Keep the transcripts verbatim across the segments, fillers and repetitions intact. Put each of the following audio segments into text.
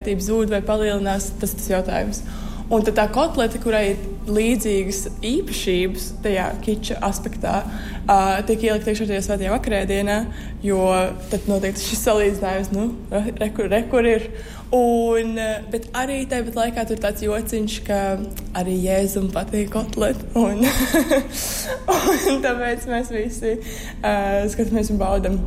vērtība zūd vai palielinās, tas tas jautājums. Un tad tā kotlete, kurai ir līdzīgas īpašības tajā kiča aspektā, uh, tiek ielikt iekšā tajā svētajā vakarēdienā, jo tad notiek šis salīdzinājums, nu, re, kur, re, kur ir. Un, bet arī tāpat laikā tur tāds jociņš, ka arī Jēzum patīk kotlete. Un, un tāpēc mēs visi uh, skatāmies un baudam.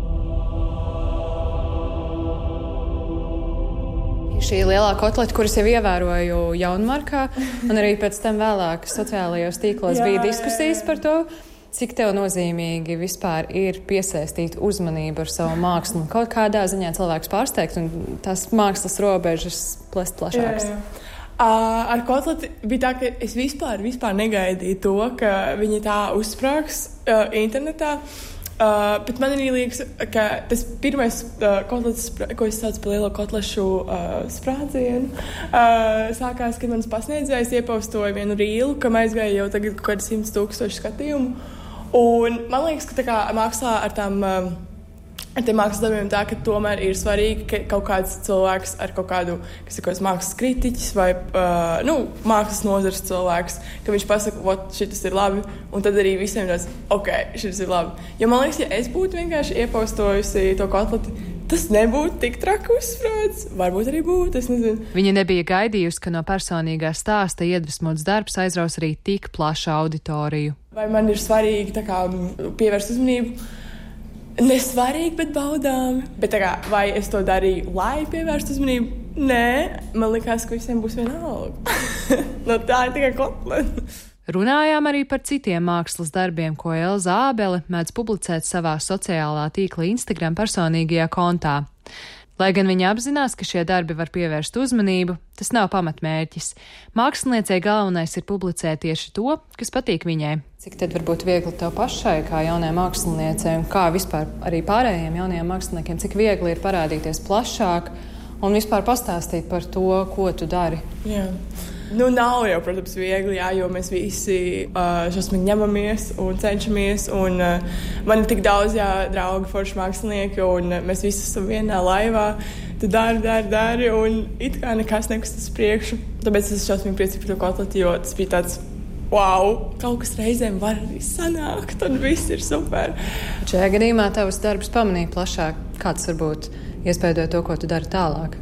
Šī lielā kotlete, kuras jau ievēroju Jaunmarkā, un arī pēc tam vēlāk sociālajos tīklos jā, bija diskusijas jā, jā. par to, cik tev nozīmīgi vispār ir piesaistīt uzmanību ar savu mākslu. Kaut kādā ziņā cilvēks pārsteigt, un tās mākslas robežas plest plašākas. Jā, jā. Uh, ar kotleti bija tā, ka es vispār, vispār negaidīju to, ka viņi tā uzsprāgs uh, internetā. Uh, bet man arī liekas, ka tas pirmais uh, kotletes, ko es saucu par lielo kotlešu uh, sprādzienu, uh, sākās, kad mans pasniedzējs iepaustoja vienu rīlu, kam aizgāja jau tagad kaut kādi simts tūkstoši skatījumu. Un man liekas, ka tā kā mākslā ar tām uh, ar tiem mākslas darbiem tā, ka tomēr ir svarīgi, ka kaut kāds cilvēks ar kaut kādu, kas ir kaut kāds mākslas kritiķis vai uh, nu, mākslas nozares cilvēks, ka viņš pasaka, ot, šitas ir labi, un tad arī visiem tāds, ok, šitas ir labi. Jo man liekas, ja es būtu vienkārši iepaustojusi to kotleti, tas nebūtu tik traki uzsprāds. Varbūt arī būtu, es nezinu. Viņa nebija gaidījusi, ka no personīgā stāsta iedvesmots darbs aizraus arī tik plašu auditoriju. Vai man ir svarīgi tā kā pievērst uzmanību? Nesvarīgi, bet baudāmi. Bet tā kā, vai es to darīju, lai pievērstu uzmanību? Nē, man likās, ka visiem būs vienalga. No tā ir tikai kotlete. Runājām arī par citiem mākslas darbiem, ko Elza Ābele mēdz publicēt savā sociālā tīkla Instagram personīgajā kontā. Lai gan viņa apzinās, ka šie darbi var pievērst uzmanību, tas nav pamatmērķis. Māksliniecei galvenais ir publicēt tieši to, kas patīk viņai. Cik tad var būt viegli tev pašai, kā jaunai māksliniecei, un kā vispār arī pārējiem jaunajiem māksliniekiem, cik viegli ir parādīties plašāk un vispār pastāstīt par to, ko tu dari? Jā. Nu, nav jau, protams, viegli, jā, jo mēs visi uh, šausmīgi ņemamies un cenšamies. Un, uh, man ir tik daudz jā, draugi, forši mākslinieki, un uh, mēs visi esam vienā laivā. Tu dari, dari, dari, un it kā nekas nekustas priekšu. Tāpēc es šausmīgi priecīgi par to kotleti, jo tas bija tāds, wow, kaut kas reizēm var arī sanākt, un viss ir super. Šajā gadījumā tavs darbs pamanīja plašāk. Kāds varbūt iespēdot to, ko tu dari tālāk?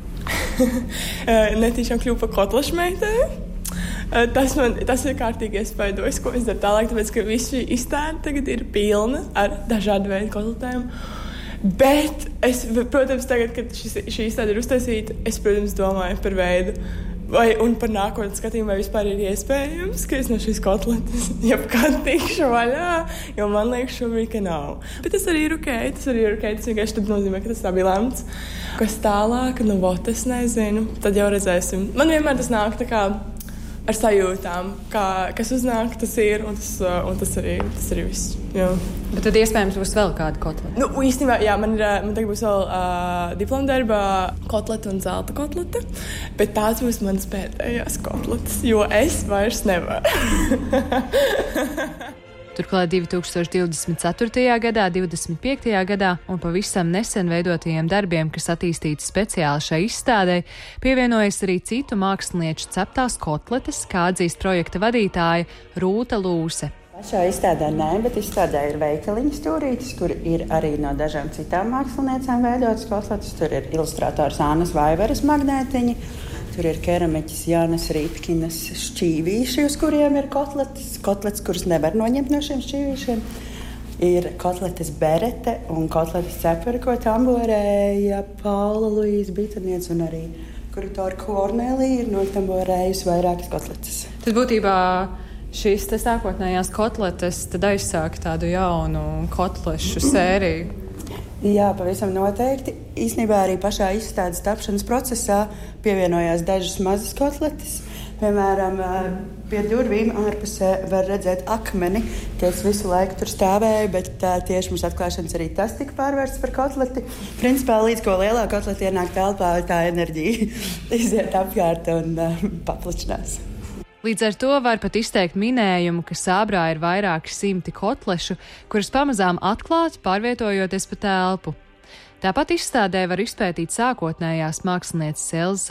Netīšām kļuvu par kotlešu meiteni. Tas, man, tas ir kārtīgi iespaidojis, ko es daru tālāk, tāpēc, ka viss šī izstāde tagad ir pilna ar dažādu veidu kotletēm. Bet es, protams, tagad, kad šis, šī izstāde ir uztaisīta, es, protams, domāju par veidu vai, un par nākotnes skatījumu, vai vispār ir iespējams, ka es no šīs kotletes jebkad tikšu vaļā, jo man liekas šobrīd, ka nav. Bet tas arī ir ok, tas arī ir ok, tas vienkārši tad nozīmē, ka tas tā bija lemts. Kas tālāk, nu, vot, es nezinu, tad jau redzēsim. Man vienmēr tas nāk tā kā ar sajūtām, kā, kas uznāk, tas ir, un tas, un tas, arī, tas arī viss. Jā. Bet tad iespējams būs vēl kāda kotlete? Nu, īstenībā, jā, man, ir, man tagad būs vēl uh, diplomdarba kotlete un zelta kotlete, bet tās būs manas pēdējās kotletes, jo es vairs nevaru. Turklāt divi tūkstoši divdesmit ceturtajā gadā, divdesmit piektajā gadā un pavisam nesen veidotajiem darbiem, kas attīstīti speciāli šai izstādei, pievienojas arī citu mākslinieču ceptās kotletes, kā atzīst projekta vadītāja Rūta Lūse. Šā izstādē nē, bet izstādē ir veikaliņu stūrītis, kur ir arī no dažām citām māksliniecēm veidotas kotletes. Tur ir ilustrators Ānas Vaivaras magnētiņi. Tur ir keramiķis Jānas Rītkinas šķīvīši, uz kuriem ir kotletes, kotletes, kuras nevar noņemt no šiem šķīvīšiem. Ir kotletes berete un kotletes cepuri, ko tamborēja Paula Luīza Bitaniece un arī kuratora Kornelija ir notamborējusi vairākas kotletes. Tad būtībā šīs te sākotnējās kotletes tad aizsāk tādu jaunu kotlešu sēriju. Jā, pavisam noteikti. Īsnībā arī pašā izstādes tapšanas procesā pievienojās dažas mazas kotletes. Piemēram, pie durvīm ārpusē var redzēt akmeni, kas visu laiku tur stāvēja, bet tā tieši mums atklāšanas arī tas tika pārvērsts par kotleti. Principā līdz ko lielā kotleti ienāk telpā, tā enerģija iziet apkārt un uh, paplašinās. Līdz ar to var pat izteikt minējumu, ka Sābrā ir vairāki simti kotlešu, kuras pamazām atklāt, pārvietojoties pa telpu. Tāpat izstādē var izpētīt sākotnējās mākslinieces Elzas